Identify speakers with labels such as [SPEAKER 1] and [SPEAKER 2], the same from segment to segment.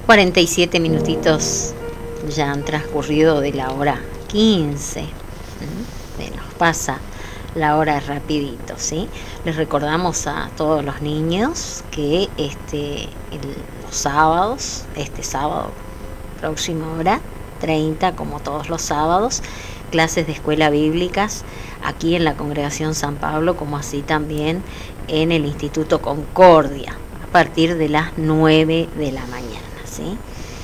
[SPEAKER 1] 47 minutitos ya han transcurrido de la hora 15. Nos pasa la hora rapidito, ¿sí? Les recordamos a todos los niños que los sábados, este sábado, próxima hora 30, como todos los sábados, clases de escuela bíblicas aquí en la Congregación San Pablo, como así también en el Instituto Concordia, a partir de las 9 de la mañana, ¿sí?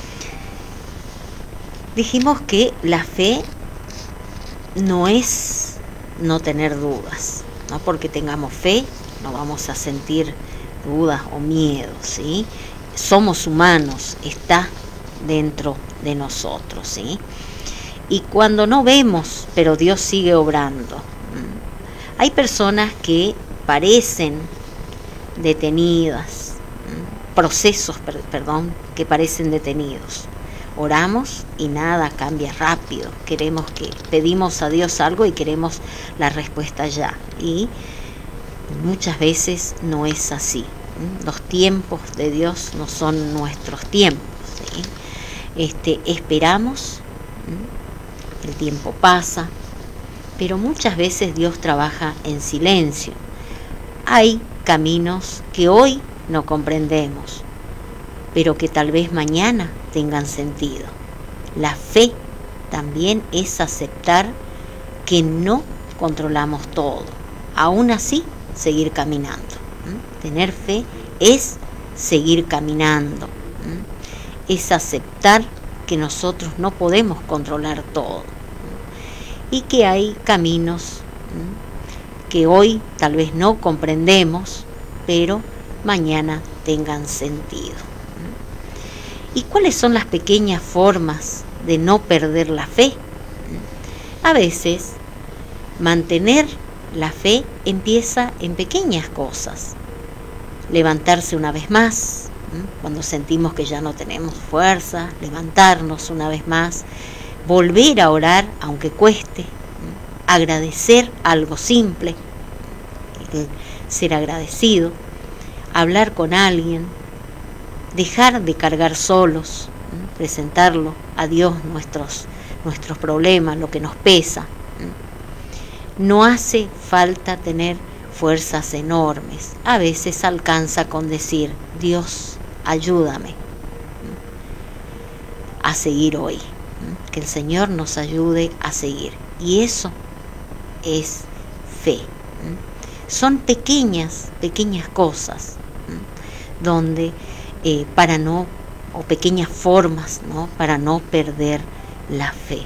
[SPEAKER 1] Dijimos que la fe no es no tener dudas, no porque tengamos fe no vamos a sentir dudas o miedo, ¿sí? Somos humanos, está dentro de nosotros, ¿sí? Y cuando no vemos, pero Dios sigue obrando. Hay personas que parecen detenidas, procesos, que parecen detenidos. Oramos y nada cambia rápido. Pedimos a Dios algo y queremos la respuesta ya. Y muchas veces no es así. Los tiempos de Dios no son nuestros tiempos, ¿sí? Esperamos, el tiempo pasa, pero muchas veces Dios trabaja en silencio. Hay caminos que hoy no comprendemos, pero que tal vez mañana tengan sentido. La fe también es aceptar que no controlamos todo, aún así seguir caminando. Tener fe es seguir caminando, es aceptar que nosotros no podemos controlar todo y que hay caminos que hoy tal vez no comprendemos, pero mañana tengan sentido. ¿Y cuáles son las pequeñas formas de no perder la fe? A veces, mantener la fe empieza en pequeñas cosas. Levantarse una vez más, cuando sentimos que ya no tenemos fuerza, levantarnos una vez más, volver a orar aunque cueste, agradecer algo simple, ser agradecido, hablar con alguien, dejar de cargar solos, presentarlo a Dios nuestros problemas, lo que nos pesa. No hace falta tener fuerzas enormes. A veces alcanza con decir: Dios, ayúdame a seguir hoy. Que el Señor nos ayude a seguir. Y eso es fe. Son pequeñas cosas donde pequeñas formas, ¿no? Para no perder la fe.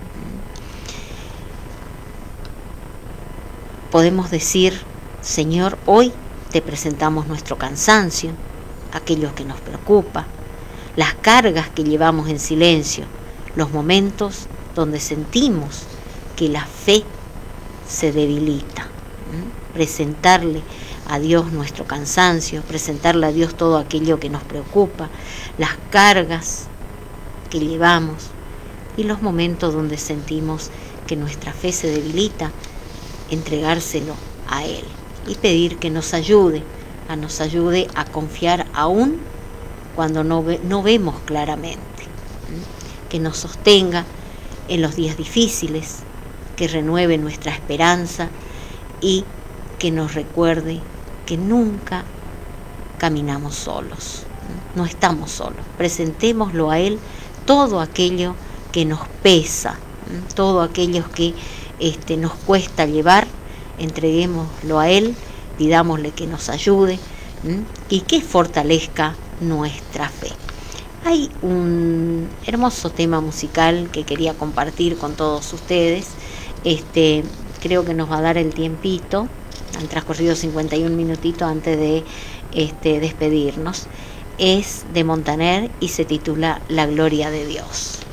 [SPEAKER 1] Podemos decir: Señor, hoy te presentamos nuestro cansancio, aquello que nos preocupa, las cargas que llevamos en silencio, los momentos donde sentimos que la fe se debilita. Presentarle a Dios nuestro cansancio, presentarle a Dios todo aquello que nos preocupa, las cargas que llevamos y los momentos donde sentimos que nuestra fe se debilita, entregárselo a Él y pedir que nos ayude a confiar aún cuando no vemos claramente, que nos sostenga en los días difíciles, que renueve nuestra esperanza y que nos recuerde que nunca caminamos solos, no estamos solos. Presentémoslo a Él todo aquello que nos pesa, todo aquello que nos cuesta llevar, entreguémoslo a Él, pidámosle que nos ayude y que fortalezca nuestra fe. Hay un hermoso tema musical que quería compartir con todos ustedes. Creo que nos va a dar el tiempito. Han transcurrido 51 minutitos antes de despedirnos. Es de Montaner y se titula La Gloria de Dios.